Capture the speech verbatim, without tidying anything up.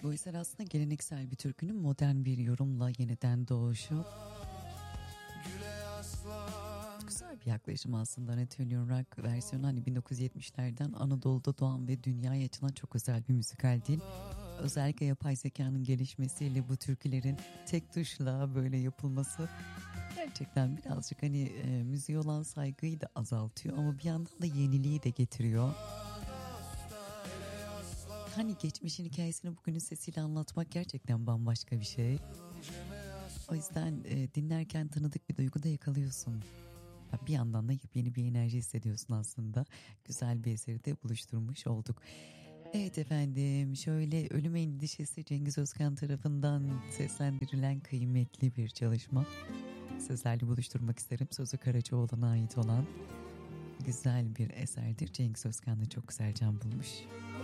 Bu eser aslında geleneksel bir türkünün modern bir yorumla yeniden doğuşu. Güzel bir yaklaşım aslında. Anatolian Rock versiyonu hani bin dokuz yüz yetmişlerden Anadolu'da doğan ve dünyaya açılan çok özel bir müzikal dil. Özellikle yapay zekanın gelişmesiyle bu türkülerin tek tuşla böyle yapılması gerçekten birazcık hani e, müziğe olan saygıyı da azaltıyor ama bir yandan da yeniliği de getiriyor. Hani geçmişin hikayesini bugünün sesiyle anlatmak gerçekten bambaşka bir şey. O yüzden e, dinlerken tanıdık bir duygu da yakalıyorsun. Bir yandan da yeni bir enerji hissediyorsun aslında. Güzel bir eseri de buluşturmuş olduk. Evet efendim, şöyle Ölüme Endişesi Cengiz Özkan tarafından seslendirilen kıymetli bir çalışma. Sizlerle buluşturmak isterim. Sözü Karacaoğlan'a ait olan güzel bir eserdir. Cengiz Özkan da çok güzel can bulmuş.